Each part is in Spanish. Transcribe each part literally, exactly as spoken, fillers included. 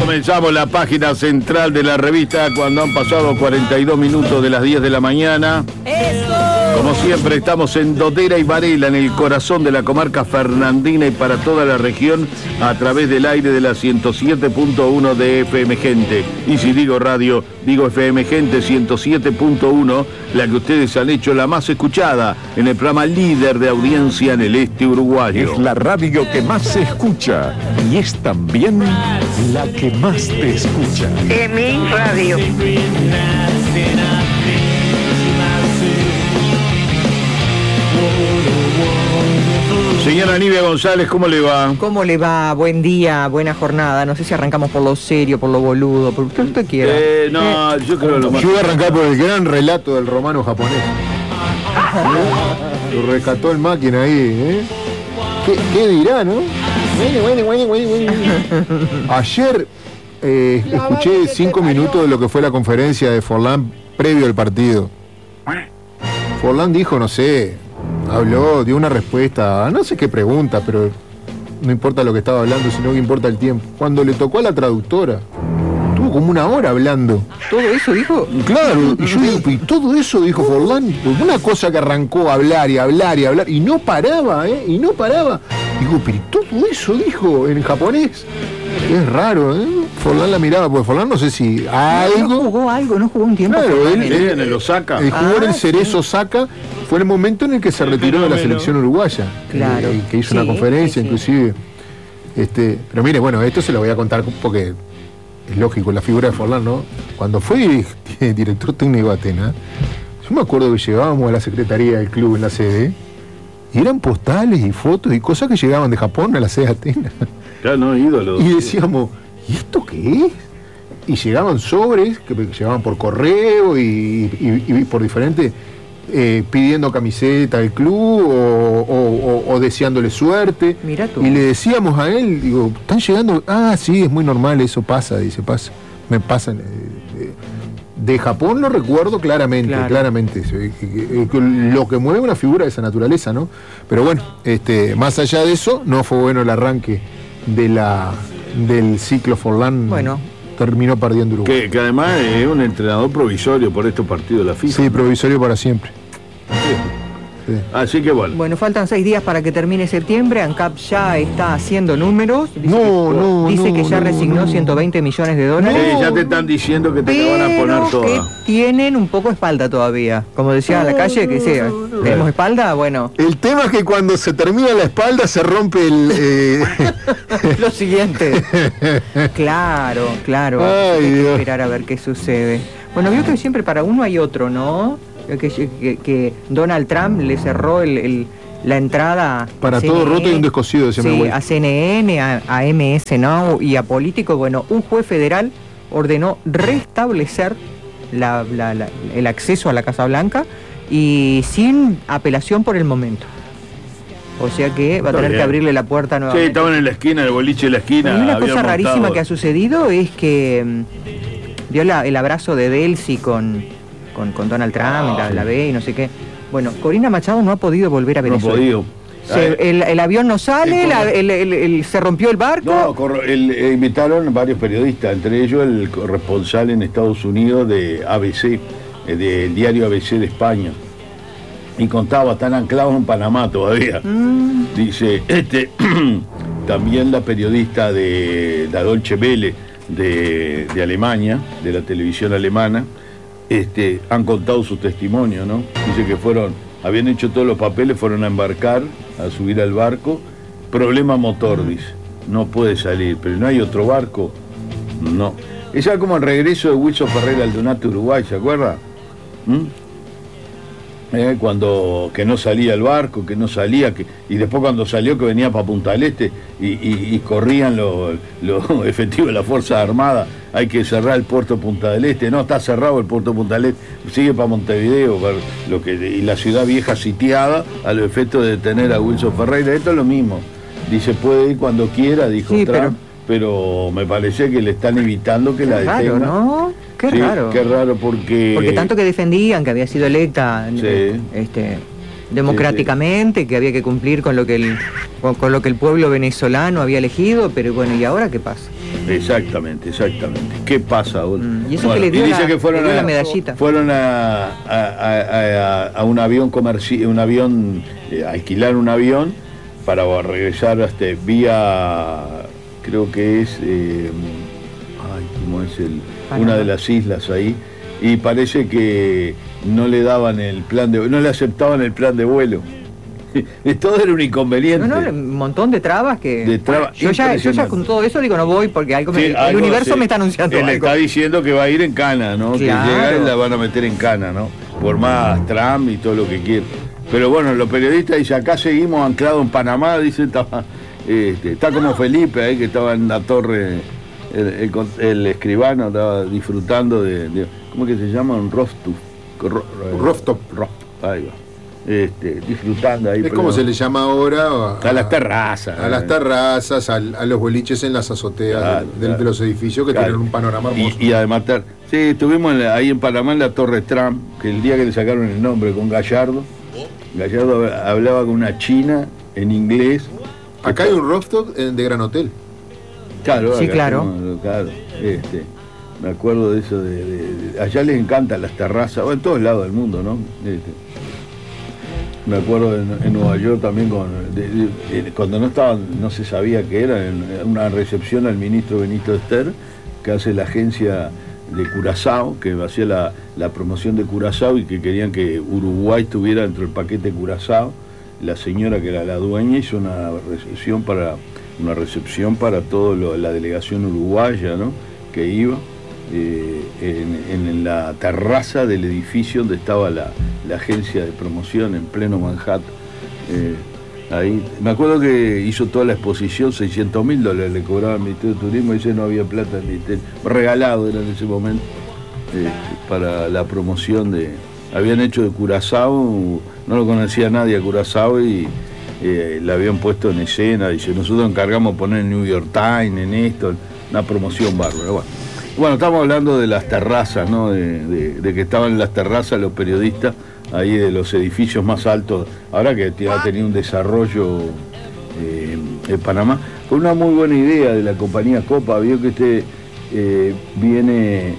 Comenzamos la página central de la revista cuando han pasado cuarenta y dos minutos de las diez de la mañana. ¡Eso! Como siempre, estamos en Dodera y Varela, en el corazón de la comarca fernandina y para toda la región, a través del aire de la ciento siete punto uno de F M Gente. Y si digo radio, digo F M Gente ciento siete punto uno, la que ustedes han hecho la más escuchada en el programa líder de audiencia en el este uruguayo. Es la radio que más se escucha y es también la que más te escucha. Emin Radio. Señora Nivia González, ¿cómo le va? ¿Cómo le va? Buen día, buena jornada. No sé si arrancamos por lo serio, por lo boludo, por lo que usted quiera. Eh, no, eh. yo creo lo más... Yo voy a arrancar por el gran relato del romano japonés. ¿Eh? Lo rescató el máquina ahí, ¿eh? ¿Qué, qué dirá, no? Bueno, bueno, bueno, bueno, bueno. Ayer eh, escuché cinco minutos de lo que fue la conferencia de Forlán previo al partido. Forlán dijo, no sé, habló, dio una respuesta, no sé qué pregunta, pero no importa lo que estaba hablando, sino que importa el tiempo. Cuando le tocó a la traductora, tuvo como una hora hablando. ¿Todo eso dijo? Claro, y yo digo, y todo eso dijo Forlán, pues una cosa que arrancó a hablar y hablar y hablar, y no paraba, ¿eh? Y no paraba. Digo, pero todo eso dijo en japonés. Es raro, ¿eh? Forlán la miraba, porque Forlán no sé si algo... No jugó algo, no jugó un tiempo. Claro, él, él en el Osaka. El jugador Ah, del Cerezo sí. Osaka fue el momento en el que se retiró de la selección uruguaya. Claro. Eh, que hizo Sí, una conferencia, sí, sí. inclusive. Este, pero mire, bueno, esto se lo voy a contar porque es lógico, la figura de Forlán, ¿no? Cuando fue director técnico de Atenas, yo me acuerdo que llegábamos a la secretaría del club en la sede, y eran postales y fotos y cosas que llegaban de Japón a la sede de Atenas. Ya no, ídolo. Y decíamos, ¿y esto qué es? Y llegaban sobres que llegaban por correo y, y, y por diferentes, eh, pidiendo camiseta del club o, o, o, o deseándole suerte. Mirá tú. Y le decíamos a él, digo, están llegando, ah, sí, es muy normal, eso pasa, dice, pasa, me pasa. Eh, eh, de Japón lo recuerdo claramente, Claro. claramente, eh, eh, eh, lo que mueve una figura de esa naturaleza, ¿no? Pero bueno, este, más allá de eso, no fue bueno el arranque de la del ciclo Forlán. Bueno. Terminó perdiendo Uruguay. Que, que además es un entrenador provisorio por estos partidos de la FIFA. Sí, provisorio para siempre. Sí. Así que bueno. Bueno, faltan seis días para que termine septiembre. ANCAP ya está haciendo números. Dice No, que, no, dice no, que ya no, resignó no. ciento veinte millones de dólares. Sí, ya te están diciendo que te la van a Pero poner que toda. tienen un poco de espalda todavía. Como decía la calle, que dice, ¿tenemos espalda? Bueno, El tema es que cuando se termina la espalda se rompe el... eh, lo siguiente. Claro, claro. Ay, Hay que Dios. esperar a ver qué sucede. Bueno, vio que siempre para uno hay otro, ¿no? Que, que, que Donald Trump le cerró el, el, la entrada Para a todo C N N, roto hay un descosido, decía mi sí, abuela. a C N N, a, a M S Now y a Político. Bueno, un juez federal ordenó restablecer la, la, la, el acceso a la Casa Blanca y sin apelación por el momento. O sea que va a Está tener bien. que abrirle la puerta Sí, nuevamente. estaban en la esquina, el boliche de la esquina. Y una habían cosa rarísima montado- que ha sucedido es que mm, vio la- el abrazo de Delcy con, con, con Donald Trump, la, la ve y no sé qué. Bueno, Corina Machado no ha podido volver a No ha Venezuela. podido. Se- Ah, el, el avión no sale, el la- corre- el- el- el- se rompió el barco. No, corro- el- eh, invitaron varios periodistas, entre ellos el corresponsal en Estados Unidos de A B C, eh, del diario A B C de España. Y contaba, están anclados en Panamá todavía. Mm, Dice, este, también la periodista de la Deutsche Welle de, de Alemania, de la televisión alemana, este, han contado su testimonio, ¿no? Dice que fueron, habían hecho todos los papeles, fueron a embarcar, a subir al barco, problema motor, dice, no puede salir, pero no hay otro barco, no. Es ya como el regreso de Wilson Ferreira al Donato Uruguay, ¿se acuerda? ¿Mm? Eh, cuando que no salía el barco, que no salía, que, y después cuando salió que venía para Punta del Este y, y, y corrían los lo efectivos de la Fuerza Armada, hay que cerrar el puerto de Punta del Este, no, está cerrado el puerto de Punta del Este, sigue para Montevideo, para lo que, y la ciudad vieja sitiada a los efectos de detener a Wilson Ferreira, esto es lo mismo, dice puede ir cuando quiera, dijo Sí, Trump, pero- pero me parece que le están evitando que la qué raro, detengan. ¿no? Qué Sí, raro. Qué raro porque... Porque tanto que defendían que había sido electa Sí. eh, este, democráticamente, que había que cumplir con lo que el con, con lo que el pueblo venezolano había elegido, pero bueno, ¿y ahora qué pasa? Exactamente, exactamente. ¿Qué pasa ahora? Mm, y eso que le dio, dice la, que fueron le dio a, la medallita. Fueron a, a, a, a, a un avión comercial, un avión, eh, alquilar un avión para regresar hasta vía, creo que es, eh, ay, ¿cómo es el? Una de las islas ahí, y parece que no le daban el plan de, no le aceptaban el plan de vuelo. Todo era un inconveniente. No, no, un montón de trabas que... De traba, yo, ya, yo ya con todo eso digo no voy porque algo me, sí, el algo, universo sí. me está anunciando Él algo. está diciendo que va a ir en cana, ¿no? Claro. Que llega y la van a meter en cana, ¿no? Por más Trump y todo lo que quiera. Pero bueno, los periodistas dicen, acá seguimos anclados en Panamá, dicen, está, este, está como Felipe ahí que estaba en la torre, el, el, el escribano estaba disfrutando de, de, ¿cómo que se llama? Un rooftop. Rooftop. Ahí va. Este, disfrutando ahí. Es como se le llama ahora a, a las terrazas. A las terrazas, a, a los boliches en las azoteas claro, de, claro. de los edificios que claro. tienen un panorama hermoso. Y, y además, sí, estuvimos en la, ahí en Panamá en la Torre Trump, que el día que le sacaron el nombre con Gallardo, Gallardo hablaba con una china en inglés. Acá hay un rooftop de Gran Hotel. Claro, sí, claro. Tenemos, claro este, me acuerdo de eso. De, de, de, allá les encantan las terrazas, bueno, en todos lados del mundo, ¿no? Este, me acuerdo en, en Nueva York también con, de, de, de, cuando no estaba, no se sabía qué era, en una recepción al ministro Benito Ester, que hace la agencia de Curazao, que hacía la, la promoción de Curazao y que querían que Uruguay estuviera dentro del paquete Curazao. La señora que era la dueña hizo una recepción para una recepción para toda la delegación uruguaya, ¿no? Que iba. Eh, en, en la terraza del edificio donde estaba la, la agencia de promoción en pleno Manhattan. Eh, ahí, me acuerdo que hizo toda la exposición, seiscientos mil dólares le cobraba al Ministerio de Turismo, y dice no había plata, regalado era en ese momento, eh, para la promoción de... Habían hecho de Curazao, no lo conocía nadie a Curazao y eh, la habían puesto en escena, dice, nosotros encargamos de poner en New York Times, en esto, una promoción bárbara. Bueno. Bueno, estamos hablando de las terrazas, ¿no? De, de, de que estaban en las terrazas los periodistas ahí de los edificios más altos, ahora que ha tenido un desarrollo eh, en Panamá, con una muy buena idea de la compañía Copa. Vio que usted eh, viene,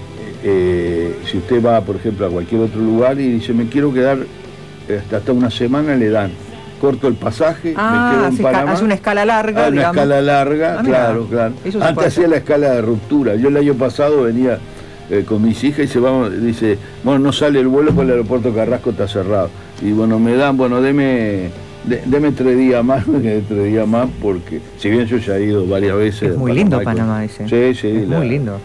eh, si usted va, por ejemplo, a cualquier otro lugar y dice, me quiero quedar hasta, hasta una semana, le dan. Corto el pasaje, ah, me quedo en Panamá. Hace una escala larga, ah, una digamos. escala larga, ah, claro, claro. Antes hacía la escala de ruptura. Yo el año pasado venía eh, con mis hijas y se va, dice, bueno, no sale el vuelo porque el aeropuerto Carrasco está cerrado. Y bueno, me dan, bueno, deme, de, deme tres días más, tres días más, porque si bien yo ya he ido varias veces. Es muy Panamá, lindo con, Panamá ese. Sí, sí. Es la, muy lindo.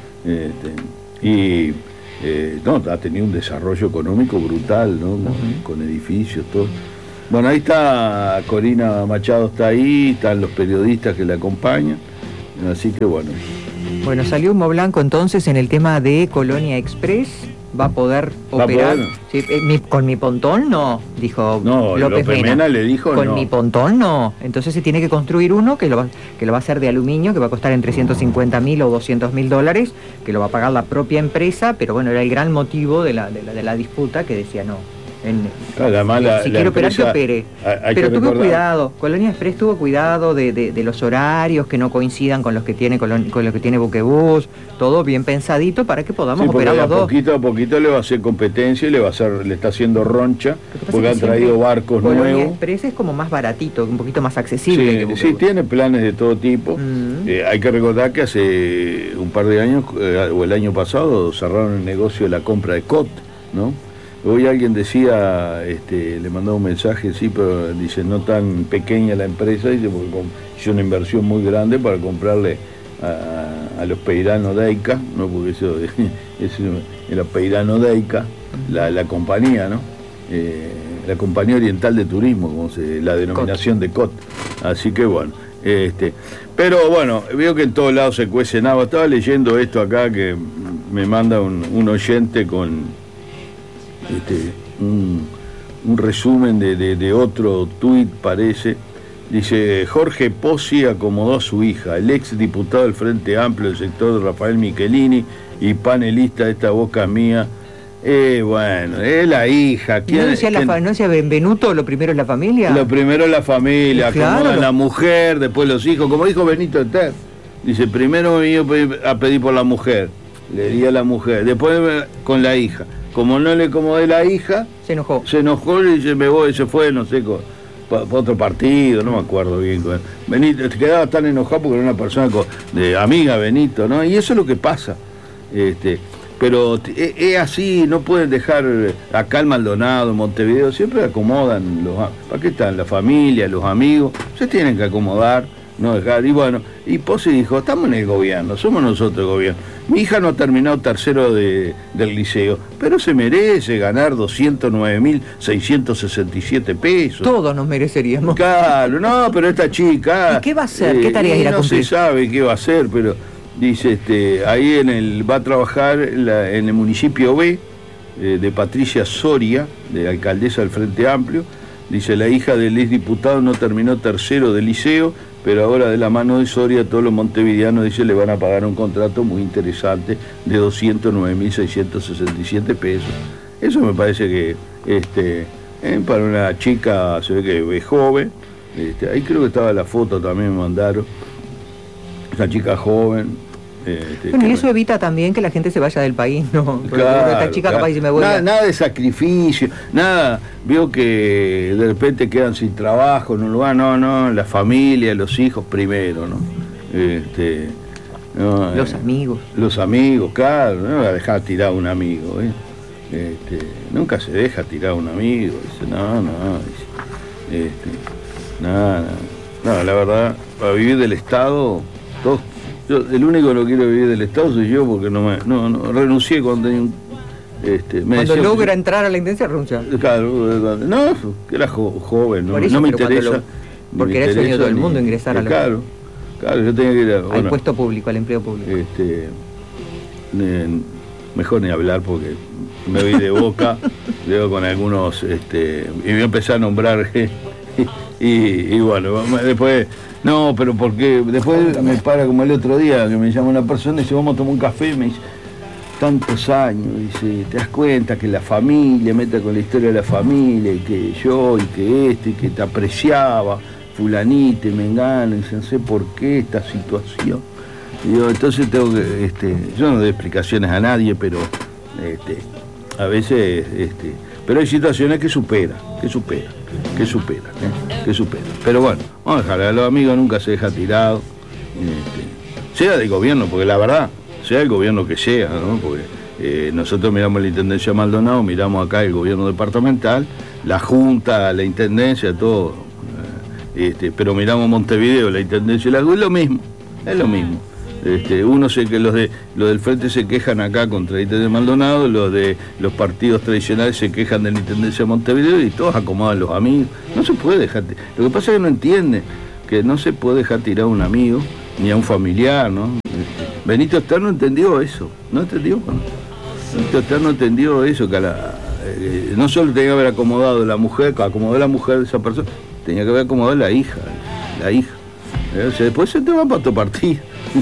Este, y eh, no, ha tenido un desarrollo económico brutal, ¿no? Con, uh-huh. con edificios, todo. Bueno, ahí está Corina Machado, está ahí, están los periodistas que la acompañan, así que bueno. Bueno, salió humo blanco entonces en el tema de Colonia Express, va a poder ¿Va operar. A poder? Sí, eh, mi, con mi pontón no, dijo no, López, López Mena. Mena le dijo con no. mi pontón no, entonces se tiene que construir uno que lo va, que lo va a hacer de aluminio, que va a costar entre ciento cincuenta mil o doscientos mil dólares, que lo va a pagar la propia empresa, pero bueno, era el gran motivo de la, de la, de la disputa que decía no. En, claro, además, la, si la quiero operar, que empresa, opere. Hay pero que tuvo recordar. cuidado, Colonia Express tuvo cuidado de, de, de los horarios que no coincidan con los que tiene con, con lo que tiene Buquebús, todo bien pensadito para que podamos sí, operar los dos. Poquito a poquito le va a hacer competencia y le va a hacer, le está haciendo roncha, porque han traído barcos Colonia nuevos. Colonia Express es como más baratito, un poquito más accesible. Sí, que sí tiene planes de todo tipo. Mm. Eh, hay que recordar que hace un par de años, eh, o el año pasado, cerraron el negocio de la compra de C O T, ¿no? Hoy alguien decía, este, le mandó un mensaje, sí, pero dice, no tan pequeña la empresa, dice, porque hizo una inversión muy grande para comprarle a, a los Peirano Deica, ¿no? Porque eso, eso era Peirano Deica, la, la compañía, ¿no? Eh, la compañía oriental de turismo, como se, la denominación de C O T. Así que bueno, este, pero bueno, veo que en todos lados se cuece nada. Estaba leyendo esto acá que me manda un, un oyente con Este, un, un resumen de, de, de otro tuit, parece. Dice, Jorge Pozzi acomodó a su hija, el ex diputado del Frente Amplio del sector de Rafael Michelini y panelista de Esta Boca Mía. Eh, bueno, es la hija. ¿No decía, la fa- ¿No decía Benvenuto, lo primero es la familia? Lo primero es la familia, claro. acomodan la mujer, después los hijos, como dijo Benito Ester. Dice, primero me iba a pedir por la mujer, le di a la mujer, después con la hija. Como no le acomodé la hija, se enojó. Se enojó y dice, me voy, se fue, no sé, para otro partido, no me acuerdo bien. Benito quedaba tan enojado porque era una persona de amiga Benito, ¿no? Y eso es lo que pasa. Este, pero es, es así, no pueden dejar acá el Maldonado, Montevideo, siempre acomodan. Los, ¿para qué están? La familia, los amigos, se tienen que acomodar, no dejar. Y bueno, y Pozzi dijo, estamos en el gobierno, somos nosotros el gobierno. Mi hija no ha terminado tercero de, del liceo, pero se merece ganar doscientos nueve mil seiscientos sesenta y siete pesos. Todos nos mereceríamos. Claro, no, pero esta chica... ¿Y qué va a hacer? Eh, ¿Qué tareas irá a cumplir? No se sabe qué va a hacer, pero dice, este, ahí en el va a trabajar la, en el municipio B, eh, de Patricia Soria, de alcaldesa del Frente Amplio. Dice, la hija del exdiputado no terminó tercero del liceo, pero ahora de la mano de Soria todos los montevideanos, dice, le van a pagar un contrato muy interesante de doscientos nueve mil seiscientos sesenta y siete pesos. Eso me parece que este, eh, para una chica, se ve que es joven, este, ahí creo que estaba la foto también, me mandaron, esa chica joven. Este, bueno, y eso evita también que la gente se vaya del país, ¿no? Claro, esta chica claro. capaz dice, me voy nada, a... nada de sacrificio, nada, veo que de repente quedan sin trabajo en un lugar, no, no, la familia, los hijos primero, ¿no? Este, no los eh, amigos. Los amigos, claro, no va a dejar tirar a un amigo, ¿eh? Este, nunca se deja tirar a un amigo, dice, no, no, dice, este, nada, no, no, la verdad, para vivir del Estado, todos. Yo, el único que no quiero vivir del Estado soy yo, porque no me no, no renuncié cuando tenía un... Este, me cuando decía, logra entrar a la intendencia, renunciar. Claro, no, que era jo, joven, no, eso, no me interesa. Lo, porque era el sueño de todo el mundo ni, ingresar a la... Claro, claro, yo tenía que ir a, al bueno, puesto público, al empleo público. Este, eh, mejor ni hablar porque me voy de boca, veo con algunos, este, y voy a empezar a nombrar, y, y bueno, después... No, pero porque después me para como el otro día que me llama una persona y dice, vamos a tomar un café, y me dice, tantos años, dice, te das cuenta que la familia, meta con la historia de la familia, y que yo, y que este, y que te apreciaba, fulanite, mengano, y no sé por qué esta situación. Y yo, entonces tengo que, este, yo no doy explicaciones a nadie, pero este, a veces, este, pero hay situaciones que supera, que supera, que supera, ¿eh? que supera. Pero bueno, vamos a dejar a los amigos, nunca se deja tirado, este, sea del gobierno, porque la verdad, sea el gobierno que sea, ¿no? Porque eh, nosotros miramos la Intendencia Maldonado, miramos acá el gobierno departamental, la Junta, la Intendencia, todo, eh, este, pero miramos Montevideo, la Intendencia y la es lo mismo, es lo mismo. Este, uno sé que los de los del frente se quejan acá contra la Intendencia de Maldonado, los de los partidos tradicionales se quejan de la Intendencia de Montevideo y todos acomodan los amigos. No se puede dejar. Lo que pasa es que no entiende que no se puede dejar tirar a un amigo ni a un familiar, ¿no? Este, Benito Ester no entendió eso, no entendió. ¿no? Benito Ester no entendió eso, que a la, eh, no solo tenía que haber acomodado la mujer, acomodó la mujer de esa persona, tenía que haber acomodado la hija, la hija. Eh, o sea, después se te va para tu partido.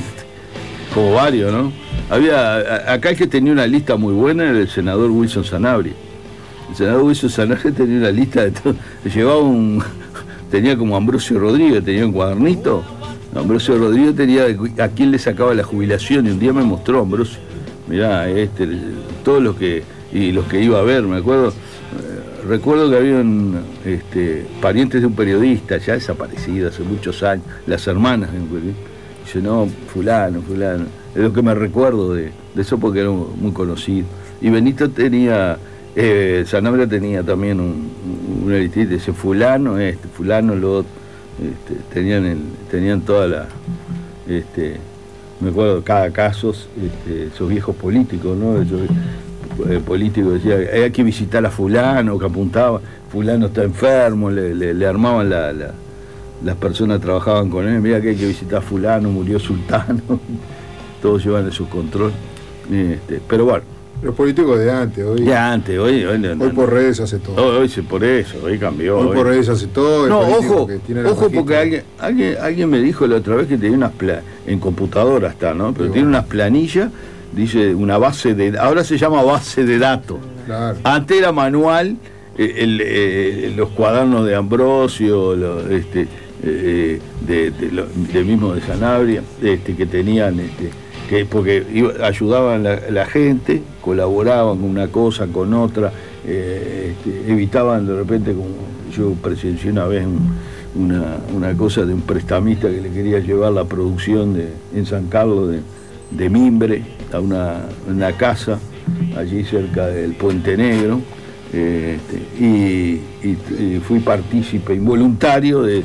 Como varios, ¿no? Había, acá el que tenía una lista muy buena era el senador Wilson Sanabria. El senador Wilson Sanabria tenía una lista de todo. Llevaba un... Tenía como Ambrosio Rodríguez, tenía un cuadernito. Ambrosio Rodríguez tenía a quién le sacaba la jubilación y un día me mostró Ambrosio. Mirá, este, todos los que... Y los que iba a ver, me acuerdo... Eh, recuerdo que habían este, parientes de un periodista, ya desaparecido hace muchos años, las hermanas de un periodista. Dice, no, fulano, fulano. Es lo que me recuerdo de, de eso porque era muy conocido. Y Benito tenía, eh, Sanabria tenía también un, un elitista, dice, fulano, este, fulano, lo otro. Este, tenían, el, tenían toda la, este, me acuerdo, cada caso, este, esos viejos políticos, ¿no? Esos, eh, políticos decían, hay que visitar a fulano, que apuntaba, fulano está enfermo, le, le, le armaban la... la las personas trabajaban con él, mira que hay que visitar a fulano, murió sultano, todos llevan en su control. Este, pero bueno. Los políticos de antes, hoy. De antes, hoy. Hoy, hoy no, por redes hace todo. Hoy, hoy por eso, hoy cambió. Hoy, hoy. por redes hace todo. No, ojo, ojo porque alguien, alguien, alguien me dijo la otra vez que tenía unas planillas, en computadora está, ¿no? Pero sí, tiene bueno. unas planillas, dice una base de, ahora se llama base de datos. Claro. Antes era manual, el, el, el, los cuadernos de Ambrosio, lo, este, eh, de, de, lo, de mismo de Sanabria, este, que tenían, este, que porque iba, ayudaban la, la gente, colaboraban con una cosa, con otra, eh, este, evitaban de repente, como yo presencié una vez un, una, una cosa de un prestamista que le quería llevar la producción de, en San Carlos de, de mimbre a una, una casa allí cerca del Puente Negro, eh, este, y, y, y fui partícipe involuntario de,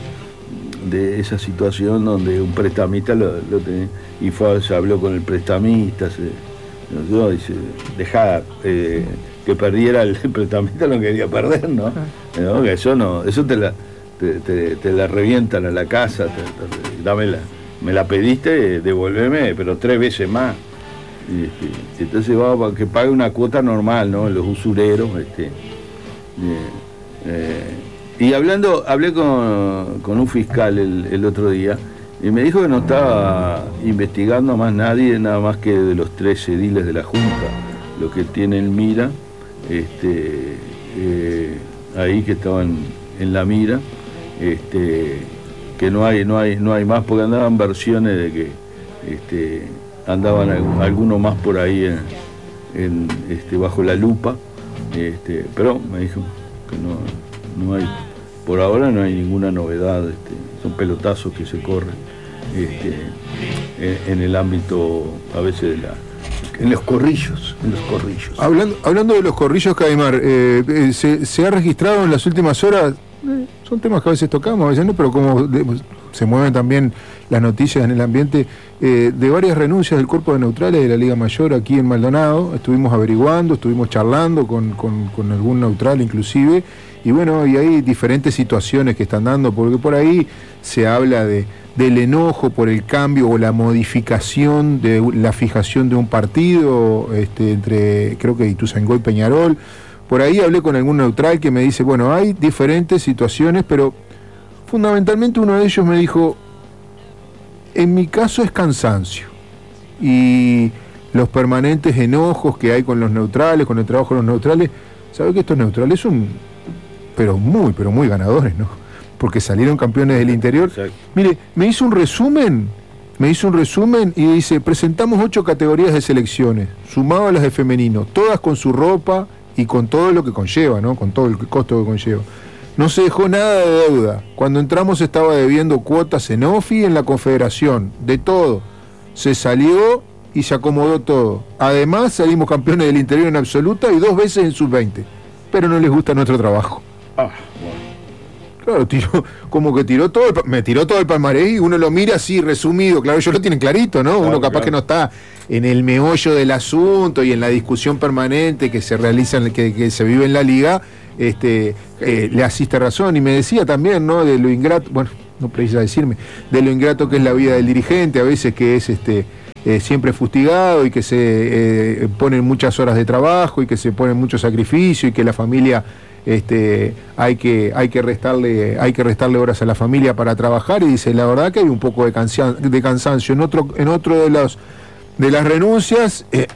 de esa situación donde un prestamista lo, lo tenía, y fue, se habló con el prestamista, se, no, dice, dejar eh, que perdiera el prestamista, no quería perder, ¿no? ¿No? Que eso no, eso te la, te, te, te la revientan a la casa, te, te, dame la, me la pediste, devolveme, pero tres veces más. Y, este, entonces va para que pague una cuota normal, ¿no? Los usureros, este, eh, eh, y hablando, hablé con, con un fiscal el, el otro día y me dijo que no estaba investigando más nadie, nada más que de los tres ediles de la Junta, lo que tiene en mira, este, eh, ahí que estaban en la mira, este, que no hay, no hay, no hay más, porque andaban versiones de que este, andaban algunos más por ahí en, en, este, bajo la lupa, este, pero me dijo que no, no hay, por ahora no hay ninguna novedad, este, son pelotazos que se corren este, en, en el ámbito a veces de la, en los corrillos, en los corrillos. Hablando, hablando de los corrillos, Caimar, eh, eh, se, se ha registrado en las últimas horas, eh, son temas que a veces tocamos, a veces no, pero como de, se mueven también las noticias en el ambiente, eh, de varias renuncias del cuerpo de neutrales de la Liga Mayor aquí en Maldonado. Estuvimos averiguando, estuvimos charlando con, con, con algún neutral inclusive, y bueno, y hay diferentes situaciones que están dando, porque por ahí se habla de del enojo por el cambio o la modificación de la fijación de un partido este, entre, creo que Ituzaingó y Peñarol. Por ahí hablé con algún neutral que me dice, bueno, hay diferentes situaciones, pero fundamentalmente uno de ellos me dijo, en mi caso es cansancio, y los permanentes enojos que hay con los neutrales, con el trabajo de los neutrales, ¿sabe que estos neutrales son, pero muy, pero muy ganadores, ¿no? Porque salieron campeones del interior. Exacto. Mire, me hizo un resumen, me hizo un resumen y dice, presentamos ocho categorías de selecciones, sumado a las de femenino, todas con su ropa y con todo lo que conlleva, ¿no? Con todo el costo que conlleva. No se dejó nada de deuda. Cuando entramos estaba debiendo cuotas en OFI y en la Confederación, de todo. Se salió y se acomodó todo. Además salimos campeones del interior en absoluta y dos veces en sub veinte. Pero no les gusta nuestro trabajo. Ah, bueno. Claro, tiró, como que tiró todo, el, me tiró todo el palmarés y uno lo mira así resumido, claro, ellos lo tienen clarito, ¿no? Claro, uno capaz claro. que no está en el meollo del asunto y en la discusión permanente que se realiza, en el que, que se vive en la liga, este, eh, le asiste razón. Y me decía también, ¿no? De lo ingrato, bueno, no precisa decirme, de lo ingrato que es la vida del dirigente, a veces que es este eh, siempre fustigado y que se eh, ponen muchas horas de trabajo y que se ponen mucho sacrificio y que la familia... Este, hay que hay que restarle hay que restarle horas a la familia para trabajar, y dice la verdad que hay un poco de, cansa, de cansancio en otro en otro de las de las renuncias, eh,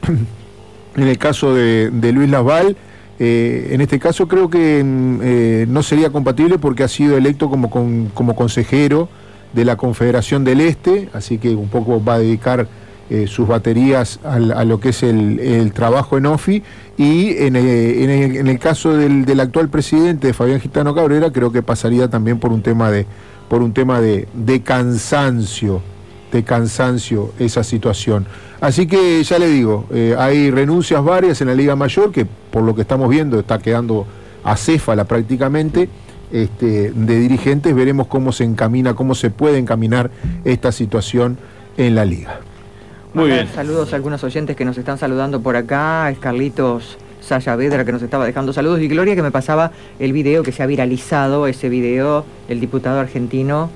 en el caso de, de Luis Lasval, eh, en este caso creo que eh, no sería compatible porque ha sido electo como con, como consejero de la Confederación del Este, así que un poco va a dedicar Eh, sus baterías al, a lo que es el, el trabajo en OFI, y en el, en el, en el caso del, del actual presidente, Fabián Gitano Cabrera, creo que pasaría también por un tema de por un tema de, de cansancio, de cansancio esa situación. Así que ya le digo, eh, hay renuncias varias en la Liga Mayor, que por lo que estamos viendo está quedando acéfala prácticamente, este, de dirigentes. Veremos cómo se encamina, cómo se puede encaminar esta situación en la Liga. Muy bien. Saludos a algunos oyentes que nos están saludando por acá. Es Carlitos Sayavedra que nos estaba dejando saludos, y Gloria que me pasaba el video que se ha viralizado, ese video, el diputado argentino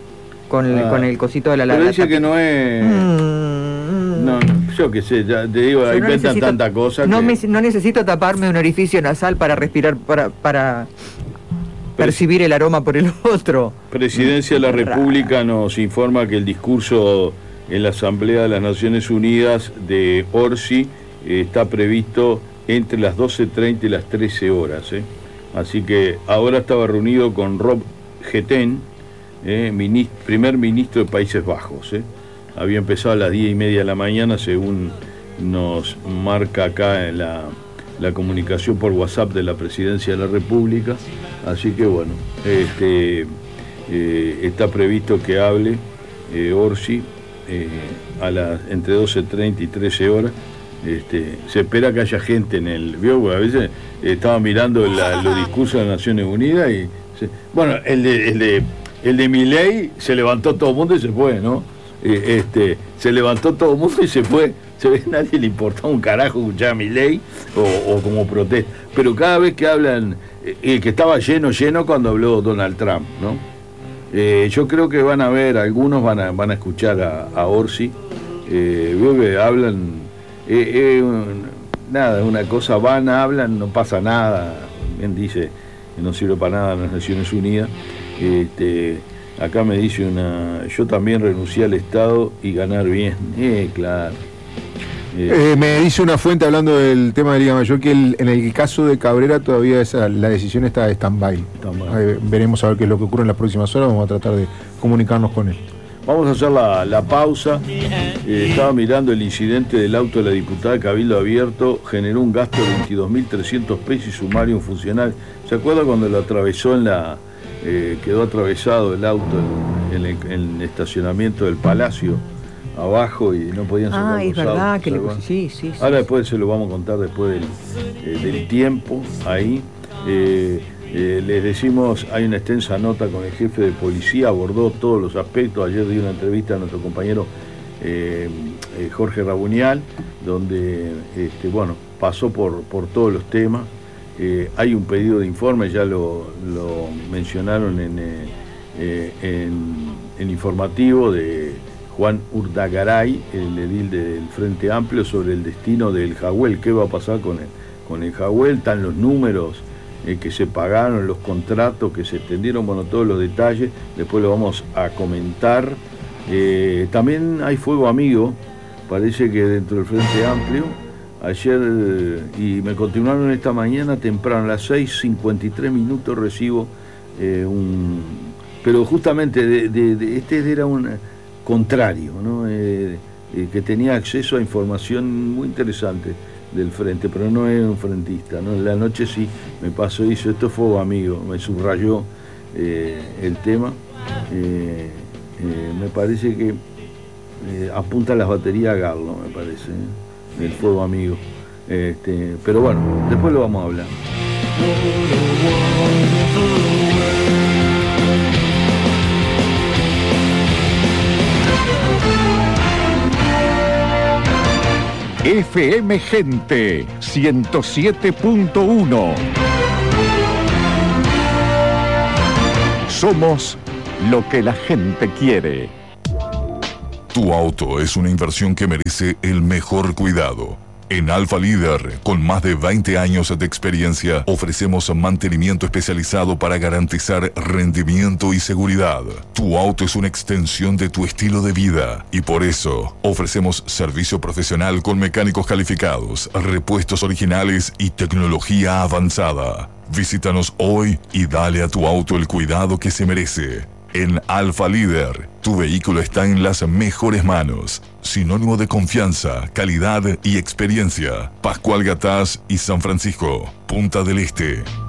con el, ah, con el cosito de la lata. Pero dice que no es... Mm, no, no, yo qué sé, ya te digo, inventan no necesito, tanta cosa no, que... me, no necesito taparme un orificio nasal para respirar, para... para... percibir el aroma por el otro. Presidencia de la República nos informa que el discurso en la Asamblea de las Naciones Unidas de Orsi eh, está previsto entre las doce treinta y las trece horas. ¿eh? Así que ahora estaba reunido con Rob Getén, eh, minist- primer ministro de Países Bajos. Eh. Había empezado a las diez y media de la mañana, según nos marca acá en la, la comunicación por WhatsApp de la Presidencia de la República. Así que bueno, este, eh, está previsto que hable eh, Orsi eh, a las, entre doce treinta y trece horas. Este, se espera que haya gente en el... ¿Vio? Porque a veces eh, estaba mirando la, los discursos de las Naciones Unidas y... Se, bueno, el de, el de, el de Milei se levantó todo el mundo y se fue, ¿no? Eh, este, se levantó todo el mundo y se fue. Se ve, nadie le importaba un carajo escuchar a Milei o, o como protesta. Pero cada vez que hablan... Eh, que estaba lleno, lleno cuando habló Donald Trump, ¿no? Eh, yo creo que van a ver, algunos van a, van a escuchar a, a Orsi. Eh, veo que hablan... Eh, eh, un, nada, una cosa vana, hablan, no pasa nada. Bien dice que no sirve para nada las Naciones Unidas. Este, acá me dice una, yo también renuncié al Estado y ganar bien. Eh, claro. Eh, eh, me dice una fuente hablando del tema de Liga Mayor que el, en el caso de Cabrera todavía esa, la decisión está de stand-by. Eh, veremos a ver qué es lo que ocurre en las próximas horas. Vamos a tratar de comunicarnos con él. Vamos a hacer la, la pausa. Eh, estaba mirando el incidente del auto de la diputada Cabildo Abierto. Generó un gasto de veintidós mil trescientos pesos y sumario a un funcionario. ¿Se acuerda cuando lo atravesó en la... Eh, quedó atravesado el auto en, en, el, en el estacionamiento del Palacio, abajo, y no podían sacar Ah, los es verdad autos, que le... ¿se Sí, sí, sí. Ahora después se lo vamos a contar después del, eh, del tiempo ahí. Eh, eh, les decimos, hay una extensa nota con el jefe de policía, abordó todos los aspectos. Ayer di una entrevista a nuestro compañero eh, eh, Jorge Rabunial, donde este, bueno, pasó por, por todos los temas. Eh, hay un pedido de informe, ya lo, lo mencionaron en, eh, en, en informativo de Juan Urdagaray, el edil del Frente Amplio, sobre el destino del Jagüel. ¿Qué va a pasar con el, con el Jagüel? Están los números eh, que se pagaron, los contratos que se extendieron, bueno, todos los detalles, después lo vamos a comentar. Eh, también hay fuego amigo, parece que dentro del Frente Amplio. Ayer, y me continuaron esta mañana temprano, a las seis cincuenta y tres minutos recibo eh, un... Pero justamente de, de, de, este era un contrario, ¿no? Eh, eh, que tenía acceso a información muy interesante del frente, pero no era un frentista, ¿no? En la noche sí me pasó, hizo esto fuego amigo, me subrayó eh, el tema. Eh, eh, me parece que eh, apunta las baterías a Garlo, me parece, ¿eh? El fuego amigo. Este, pero bueno, después lo vamos a hablar. F M Gente ciento siete punto uno. Somos lo que la gente quiere. Tu auto es una inversión que merece el mejor cuidado. En Alfa Líder, con más de veinte años de experiencia, ofrecemos mantenimiento especializado para garantizar rendimiento y seguridad. Tu auto es una extensión de tu estilo de vida y por eso ofrecemos servicio profesional con mecánicos calificados, repuestos originales y tecnología avanzada. Visítanos hoy y dale a tu auto el cuidado que se merece. En Alfa Líder, tu vehículo está en las mejores manos. Sinónimo de confianza, calidad y experiencia. Pascual Gatás y San Francisco, Punta del Este.